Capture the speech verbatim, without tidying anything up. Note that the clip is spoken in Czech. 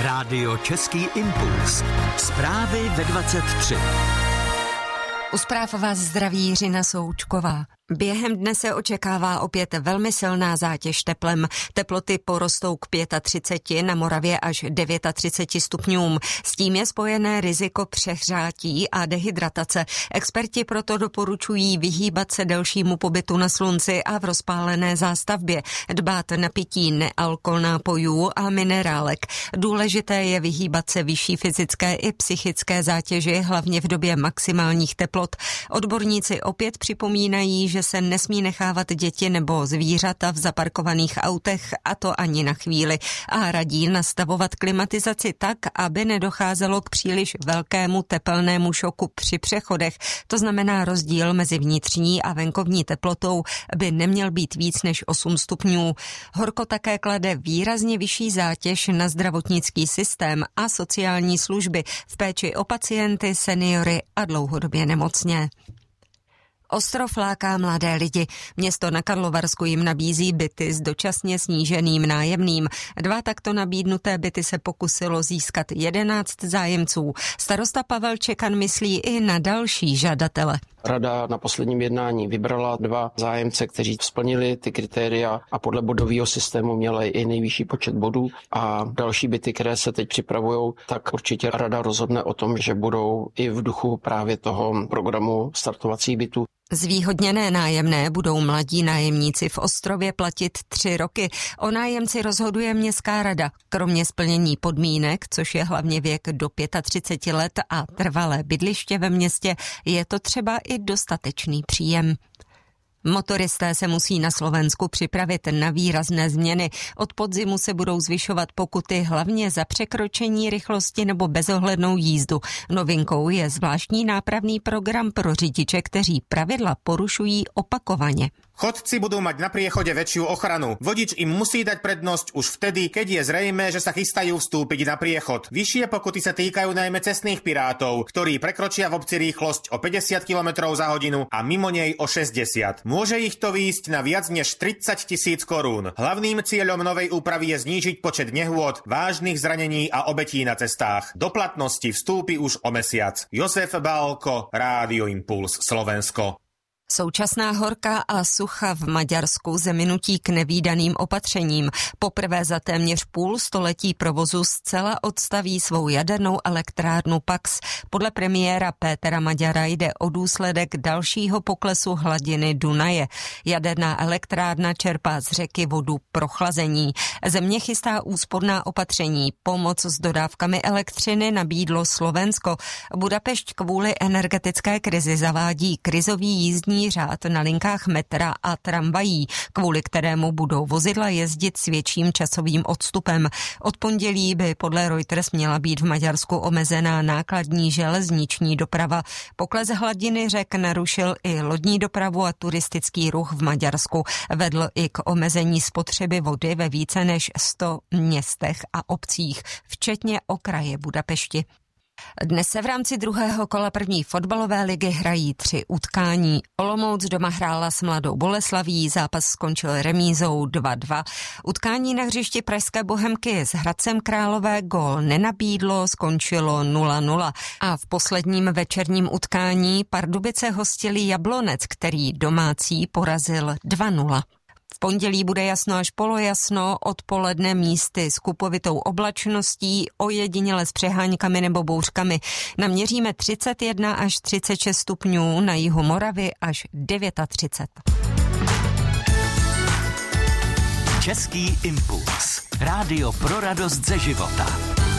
Rádio Český impuls. Zprávy ve dvacet tři. U zpráv vás zdraví Jiřina Součková. Během dne se očekává opět velmi silná zátěž teplem. Teploty porostou k třiceti pěti, na Moravě až třiceti devíti stupňům. S tím je spojené riziko přehřátí a dehydratace. Experti proto doporučují vyhýbat se delšímu pobytu na slunci a v rozpálené zástavbě, dbát na pití nealkohol nápojů a minerálek. Důležité je vyhýbat se vyšší fyzické i psychické zátěži, hlavně v době maximálních teplot. Odborníci opět připomínají, že se nesmí nechávat děti nebo zvířata v zaparkovaných autech, a to ani na chvíli, a radí nastavovat klimatizaci tak, aby nedocházelo k příliš velkému tepelnému šoku při přechodech. To znamená, rozdíl mezi vnitřní a venkovní teplotou by neměl být víc než osm stupňů. Horko také klade výrazně vyšší zátěž na zdravotnický systém a sociální služby v péči o pacienty, seniory a dlouhodobě nemocné. Ostrov láká mladé lidi. Město na Karlovarsku jim nabízí byty s dočasně sníženým nájemným. Dva takto nabídnuté byty se pokusilo získat jedenáct zájemců. Starosta Pavel Čekan myslí i na další žadatele. Rada na posledním jednání vybrala dva zájemce, kteří splnili ty kritéria a podle bodového systému měli i nejvyšší počet bodů, a další byty, které se teď připravují, tak určitě rada rozhodne o tom, že budou i v duchu právě toho programu startovacích bytů. Zvýhodněné nájemné budou mladí nájemníci v Ostrově platit tři roky. O nájemci rozhoduje městská rada. Kromě splnění podmínek, což je hlavně věk do třiceti pěti let a trvalé bydliště ve městě, je to třeba i dostatečný příjem. Motoristé se musí na Slovensku připravit na výrazné změny. Od podzimu se budou zvyšovat pokuty hlavně za překročení rychlosti nebo bezohlednou jízdu. Novinkou je zvláštní nápravný program pro řidiče, kteří pravidla porušují opakovaně. Chodci budú mať na priechode väčšiu ochranu. Vodič im musí dať prednosť už vtedy, keď je zrejmé, že sa chystajú vstúpiť na priechod. Vyššie pokuty sa týkajú najmä cestných pirátov, ktorí prekročia v obci rýchlosť o päťdesiat kilometrov za hodinu a mimo nej o šesťdesiat. Môže ich to výjsť na viac než tridsať tisíc korún. Hlavným cieľom novej úpravy je znížiť počet nehôd, vážnych zranení a obetí na cestách. Do platnosti vstúpi už o mesiac. Jozef Bálko, Rádio Impuls, Slovensko. Současná horka a sucha v Maďarsku zemi nutí k nevídaným opatřením. Poprvé za téměř půl století provozu zcela odstaví svou jadernou elektrárnu Paks. Podle premiéra Pétera Maďara jde o důsledek dalšího poklesu hladiny Dunaje. Jaderná elektrárna čerpá z řeky vodu pro chlazení. Země chystá úsporná opatření. Pomoc s dodávkami elektřiny nabídlo Slovensko. Budapešť kvůli energetické krizi zavádí krizový jízdní řád na linkách metra a tramvají, kvůli kterému budou vozidla jezdit s větším časovým odstupem. Od pondělí by podle Reuters měla být v Maďarsku omezená nákladní železniční doprava. Pokles hladiny řek narušil i lodní dopravu a turistický ruch v Maďarsku. Vedl i k omezení spotřeby vody ve více než sto městech a obcích, včetně okraje Budapešti. Dnes se v rámci druhého kola první fotbalové ligy hrají tři utkání. Olomouc doma hrála s Mladou Boleslaví, zápas skončil remízou dva dva. Utkání na hřišti pražské Bohemky s Hradcem Králové gól nenabídlo, skončilo nula nula. A v posledním večerním utkání Pardubice hostili Jablonec, který domácí porazil dva nula. V pondělí bude jasno až polojasno, odpoledne místy s kupovitou oblačností, ojediněle s přeháňkami nebo bouřkami. Naměříme třicet jedna až třicet šest stupňů, na jihu Moravy až třicet devět. Český impuls. Rádio pro radost ze života.